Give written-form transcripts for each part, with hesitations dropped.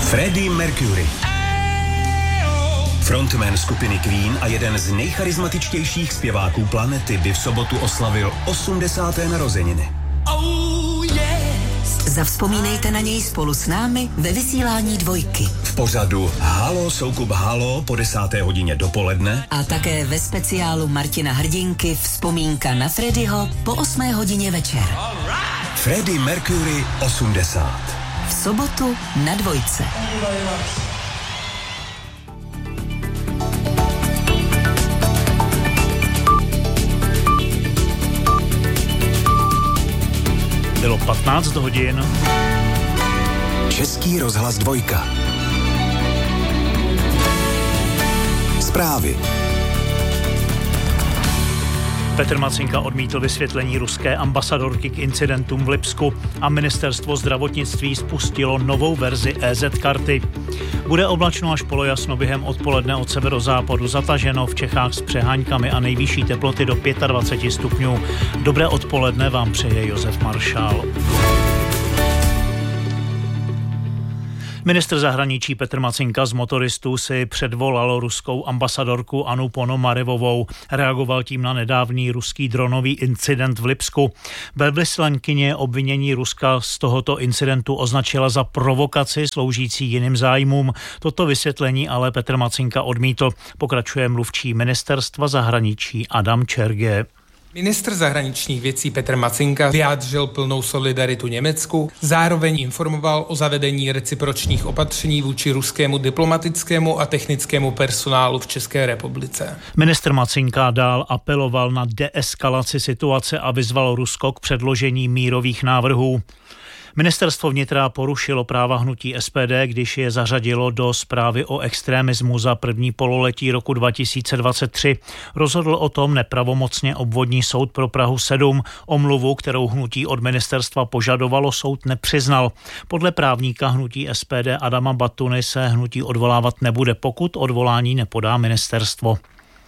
Freddie Mercury. Frontman skupiny Queen a jeden z nejcharizmatičtějších zpěváků planety by v sobotu oslavil 80. narozeniny. Zavzpomínejte na něj spolu s námi ve vysílání Dvojky. V pořadu Halo Soukup Halo po 10. hodině dopoledne a také ve speciálu Martina Hrdinky Vzpomínka na Freddyho po 8. hodině večer. Freddie Mercury 80. V sobotu na Dvojce. Bylo 15 hodin. Český rozhlas Dvojka. Zprávy. Petr Macinka odmítl vysvětlení ruské ambasadorky k incidentům v Lipsku a ministerstvo zdravotnictví spustilo novou verzi EZ karty. Bude oblačno až polojasno, během odpoledne od severozápadu zataženo, v Čechách s přeháňkami a nejvyšší teploty do 25 stupňů. Dobré odpoledne vám přeje Josef Maršál. Ministr zahraničí Petr Macinka z motoristů si předvolal ruskou ambasadorku Annu Ponomarevovou. Reagoval tím na nedávný ruský dronový incident v Lipsku. Velvyslankyně obvinění Ruska z tohoto incidentu označila za provokaci sloužící jiným zájmům. Toto vysvětlení ale Petr Macinka odmítl. Pokračuje mluvčí ministerstva zahraničí Adam Čerge. Ministr zahraničních věcí Petr Macinka vyjádřil plnou solidaritu Německu, zároveň informoval o zavedení recipročních opatření vůči ruskému diplomatickému a technickému personálu v České republice. Ministr Macinka dál apeloval na deeskalaci situace a vyzval Rusko k předložení mírových návrhů. Ministerstvo vnitra porušilo práva hnutí SPD, když je zařadilo do zprávy o extremismu za první pololetí roku 2023. Rozhodl o tom nepravomocně obvodní soud pro Prahu 7. Omluvu, kterou hnutí od ministerstva požadovalo, soud nepřiznal. Podle právníka hnutí SPD Adama Batuny se hnutí odvolávat nebude, pokud odvolání nepodá ministerstvo.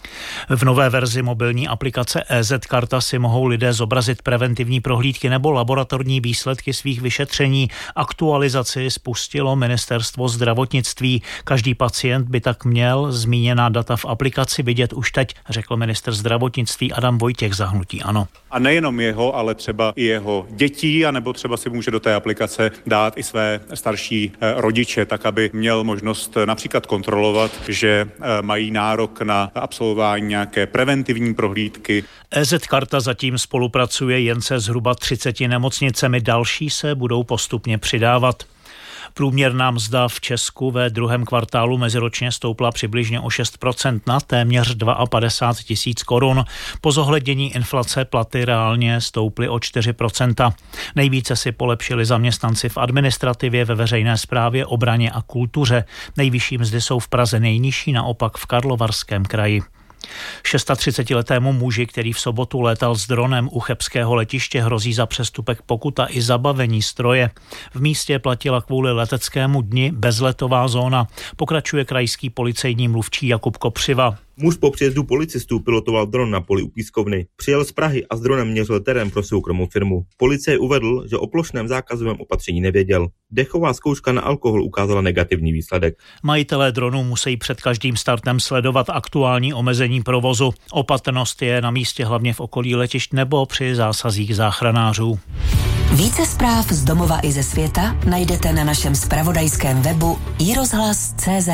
V nové verzi mobilní aplikace EZ karta si mohou lidé zobrazit preventivní prohlídky nebo laboratorní výsledky svých vyšetření. Aktualizaci spustilo ministerstvo zdravotnictví. Každý pacient by tak měl zmíněná data v aplikaci vidět už teď, řekl ministr zdravotnictví Adam Vojtěch za hnutí ANO. A nejenom jeho, ale třeba i jeho dětí, anebo třeba si může do té aplikace dát i své starší rodiče, tak aby měl možnost například kontrolovat, že mají nárok na absolvování nějaké preventivní prohlídky. EZ karta zatím spolupracuje jen se zhruba 30 nemocnicemi, další se budou postupně přidávat. Průměrná mzda v Česku ve druhém kvartálu meziročně stoupla přibližně o 6% na téměř 52 tisíc korun. Po zohlednění inflace platy reálně stouply o 4%. Nejvíce si polepšili zaměstnanci v administrativě, ve veřejné správě, obraně a kultuře. Nejvyšší mzdy jsou v Praze, nejnižší naopak v Karlovarském kraji. 36letému muži, který v sobotu létal s dronem u chebského letiště, hrozí za přestupek pokuta i zabavení stroje. V místě platila kvůli leteckému dni bezletová zóna. Pokračuje krajský policejní mluvčí Jakub Kopřiva. Muž po příjezdu policistů pilotoval dron na poli u Pískovny. Přijel z Prahy a s dronem měřil terén pro soukromou firmu. Policie uvedl, že o plošném zákazovém opatření nevěděl. Dechová zkouška na alkohol ukázala negativní výsledek. Majitelé dronů musí před každým startem sledovat aktuální omezení provozu. Opatrnost je na místě hlavně v okolí letišť nebo při zásazích záchranářů. Více zpráv z domova i ze světa najdete na našem zpravodajském webu iRozhlas.cz.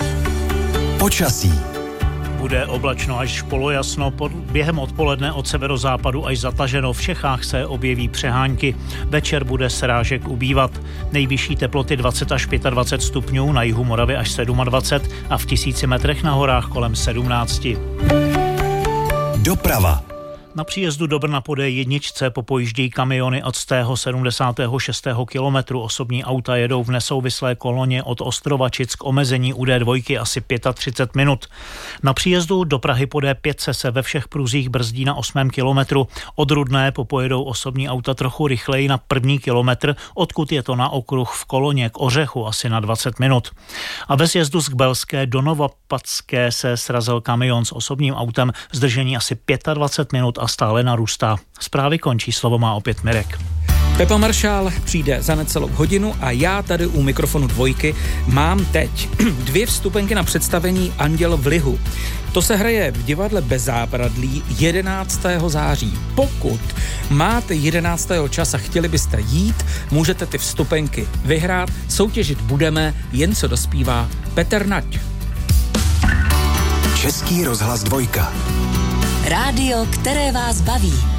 Počasí. Bude oblačno až polojasno, během odpoledne od severozápadu až zataženo, v Čechách se objeví přehánky, večer bude srážek ubývat. Nejvyšší teploty 20 až 25 stupňů, na jihu Moravy až 27 a v 1000 metrech na horách kolem 17. Doprava. Na příjezdu do Brna po D1 popojíždějí kamiony od 76. kilometru. Osobní auta jedou v nesouvislé koloně od Ostrovačic k omezení u D2 asi 35 minut. Na příjezdu do Prahy po D5 se ve všech pruzích brzdí na 8. kilometru. Od Rudné popojedou osobní auta trochu rychleji na 1. kilometr, odkud je to na okruh v koloně k Ořechu asi na 20 minut. A ve sjezdu z Kbelské do Novopatské se srazil kamion s osobním autem, zdržení asi 25 minut a stále narůstá. Zprávy končí, slovo má opět Mirek. Pepa Maršál přijde za necelou hodinu a já tady u mikrofonu Dvojky mám teď 2 vstupenky na představení Anděl v lihu. To se hraje v divadle Bez zábradlí 11. září. Pokud máte 11. čas a chtěli byste jít, můžete ty vstupenky vyhrát. Soutěžit budeme, jen co dospívá Petr Nať. Český rozhlas 2. Rádio, které vás baví.